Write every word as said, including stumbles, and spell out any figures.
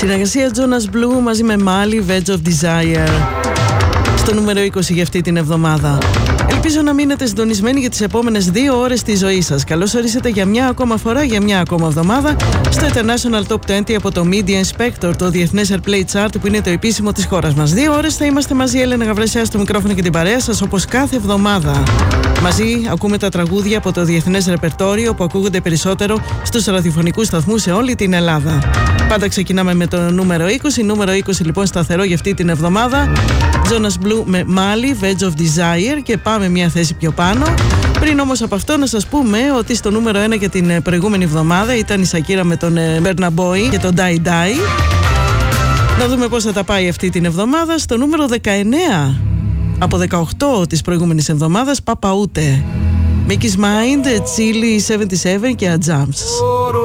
Συνεργασία Jonas Blue μαζί με Mali, Veg of Desire. Στο νούμερο είκοσι για αυτή την εβδομάδα. Ελπίζω να μείνετε συντονισμένοι για τις επόμενες δύο ώρες της ζωής σας. Καλώς ορίσατε για μια ακόμα φορά, για μια ακόμα εβδομάδα στο International Top είκοσι από το Media Inspector, το διεθνές Airplay Chart που είναι το επίσημο της χώρας μας. Δύο ώρες θα είμαστε μαζί, Έλενα Γαβρασιά στο μικρόφωνο και την παρέα σας, όπως κάθε εβδομάδα. Μαζί ακούμε τα τραγούδια από το διεθνές ρεπερτόριο που ακούγονται περισσότερο στους ραδιοφωνικούς σταθμούς σε όλη την Ελλάδα. Πάντα ξεκινάμε με το νούμερο είκοσι. Νούμερο είκοσι λοιπόν σταθερό για αυτή την εβδομάδα. Jonas Blue με Mali, Veg of Desire, και πάμε μια θέση πιο πάνω. Πριν όμως από αυτό να σας πούμε ότι στο νούμερο ένα για την προηγούμενη εβδομάδα ήταν η Σακύρα με τον Burna Boy και τον Die Die. Να δούμε πώς θα τα πάει αυτή την εβδομάδα. Στο νούμερο δεκαεννέα από δεκαοκτώ της προηγούμενης εβδομάδας, Papa Ute, Mickey's Mind, Chili εβδομήντα επτά και Adjams.